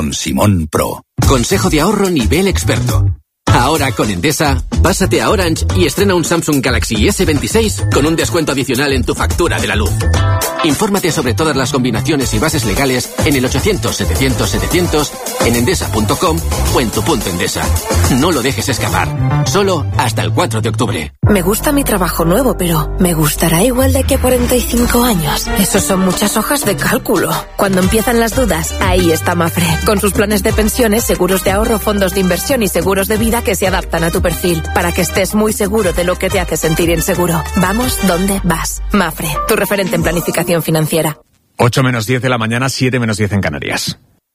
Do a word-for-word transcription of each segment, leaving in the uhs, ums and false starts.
con Simón Pro. Consejo de ahorro nivel experto. Ahora con Endesa, pásate a Orange y estrena un Samsung Galaxy ese veintiséis con un descuento adicional en tu factura de la luz. Infórmate sobre todas las combinaciones y bases legales en el ochocientos setecientos setecientos, en endesa punto com o en tu punto Endesa. No lo dejes escapar. Solo hasta el cuatro de octubre. Me gusta mi trabajo nuevo, pero ¿me gustará igual de que cuarenta y cinco años? Esos son muchas hojas de cálculo. Cuando empiezan las dudas, ahí está Mafre. Con sus planes de pensiones, seguros de ahorro, fondos de inversión y seguros de vida que se adaptan a tu perfil, para que estés muy seguro de lo que te hace sentir inseguro. Vamos donde vas. Mafre, tu referente en planificación financiera. ocho menos diez de la mañana, siete menos diez en Canarias.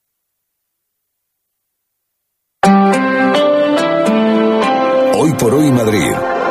Hoy por hoy Madrid.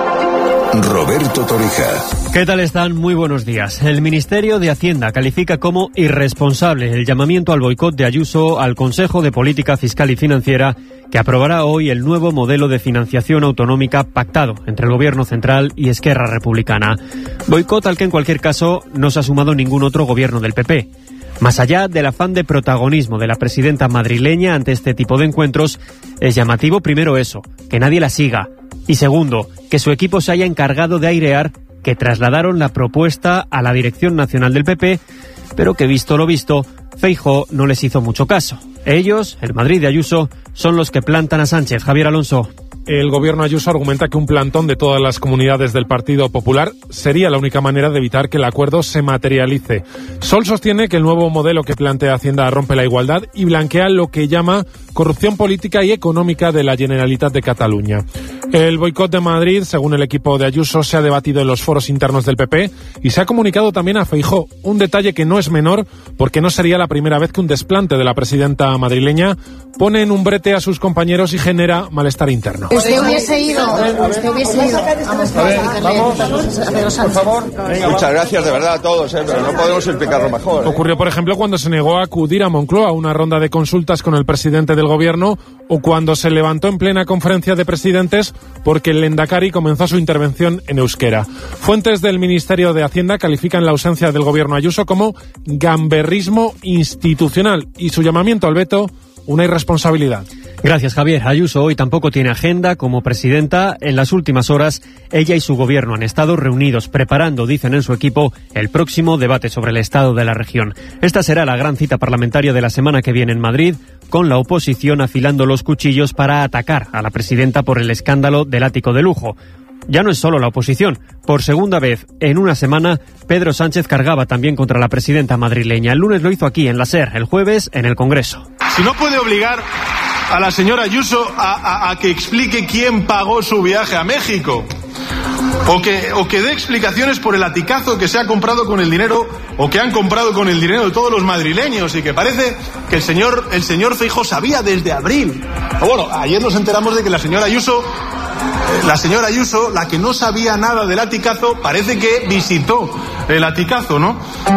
Roberto Torija. ¿Qué tal están? Muy buenos días. El Ministerio de Hacienda califica como irresponsable el llamamiento al boicot de Ayuso al Consejo de Política Fiscal y Financiera, que aprobará hoy el nuevo modelo de financiación autonómica pactado entre el Gobierno Central y Esquerra Republicana. Boicot al que en cualquier caso no se ha sumado ningún otro gobierno del P P. Más allá del afán de protagonismo de la presidenta madrileña ante este tipo de encuentros, es llamativo primero eso, que nadie la siga, y segundo, que su equipo se haya encargado de airear que trasladaron la propuesta a la Dirección Nacional del P P, pero que visto lo visto, Feijóo no les hizo mucho caso. Ellos, el Madrid de Ayuso, son los que plantan a Sánchez. Javier Alonso. El gobierno Ayuso argumenta que un plantón de todas las comunidades del Partido Popular sería la única manera de evitar que el acuerdo se materialice. Sol sostiene que el nuevo modelo que plantea Hacienda rompe la igualdad y blanquea lo que llama corrupción política y económica de la Generalitat de Cataluña. El boicot de Madrid, según el equipo de Ayuso, se ha debatido en los foros internos del P P y se ha comunicado también a Feijóo, un detalle que no es menor porque no sería la primera vez que un desplante de la presidenta madrileña pone en un brete a sus compañeros y genera malestar interno. Usted hubiese ido, usted hubiese ido. Vamos, a ver, vamos, por favor. Muchas gracias de verdad a todos, ¿eh? Pero no podemos explicarlo mejor. ¿eh? Ocurrió, por ejemplo, cuando se negó a acudir a Moncloa a una ronda de consultas con el presidente del gobierno o cuando se levantó en plena conferencia de presidentes porque el Lehendakari comenzó su intervención en euskera. Fuentes del Ministerio de Hacienda califican la ausencia del gobierno Ayuso como gamberrismo institucional y su llamamiento al veto una irresponsabilidad. Gracias, Javier. Ayuso hoy tampoco tiene agenda como presidenta. En las últimas horas, ella y su gobierno han estado reunidos preparando, dicen en su equipo, el próximo debate sobre el estado de la región. Esta será la gran cita parlamentaria de la semana que viene en Madrid, con la oposición afilando los cuchillos para atacar a la presidenta por el escándalo del ático de lujo. Ya no es solo la oposición. Por segunda vez en una semana, Pedro Sánchez cargaba también contra la presidenta madrileña. El lunes lo hizo aquí, en la SER, el jueves en el Congreso. Si no puede obligar a la señora Ayuso a, a, a que explique quién pagó su viaje a México, o que, o que dé explicaciones por el aticazo que se ha comprado con el dinero, o que han comprado con el dinero de todos los madrileños, y que parece que el señor, el señor Feijóo sabía desde abril. O bueno, ayer nos enteramos de que la señora Ayuso, la señora Ayuso, la que no sabía nada del aticazo, parece que visitó el aticazo, ¿no?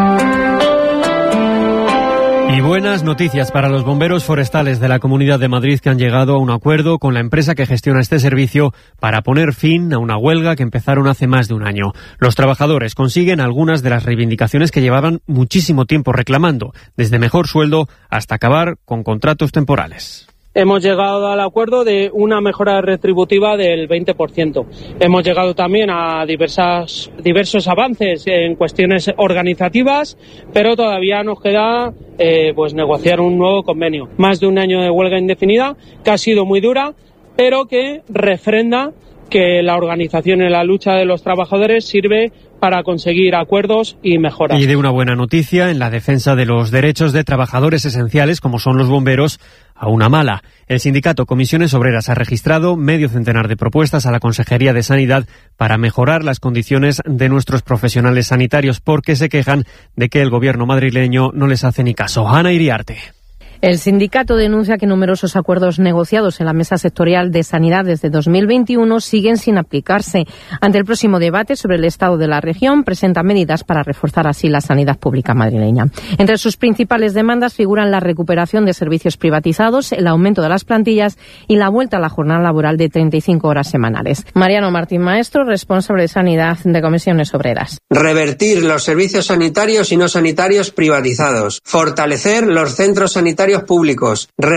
Y buenas noticias para los bomberos forestales de la Comunidad de Madrid, que han llegado a un acuerdo con la empresa que gestiona este servicio para poner fin a una huelga que empezaron hace más de un año. Los trabajadores consiguen algunas de las reivindicaciones que llevaban muchísimo tiempo reclamando, desde mejor sueldo hasta acabar con contratos temporales. Hemos llegado al acuerdo de una mejora retributiva del veinte por ciento. Hemos llegado también a diversas, diversos avances en cuestiones organizativas, pero todavía nos queda eh, pues negociar un nuevo convenio. Más de un año de huelga indefinida, que ha sido muy dura, pero que refrenda que la organización en la lucha de los trabajadores sirve para conseguir acuerdos y mejoras. Y de una buena noticia en la defensa de los derechos de trabajadores esenciales, como son los bomberos, a una mala. El sindicato Comisiones Obreras ha registrado medio centenar de propuestas a la Consejería de Sanidad para mejorar las condiciones de nuestros profesionales sanitarios, porque se quejan de que el gobierno madrileño no les hace ni caso. Ana Iriarte. El sindicato denuncia que numerosos acuerdos negociados en la Mesa Sectorial de Sanidad desde dos mil veintiuno siguen sin aplicarse. Ante el próximo debate sobre el estado de la región, presenta medidas para reforzar así la sanidad pública madrileña. Entre sus principales demandas figuran la recuperación de servicios privatizados, el aumento de las plantillas y la vuelta a la jornada laboral de treinta y cinco horas semanales. Mariano Martín Maestro, responsable de Sanidad de Comisiones Obreras. Revertir los servicios sanitarios y no sanitarios privatizados. Fortalecer los centros sanitarios públicos.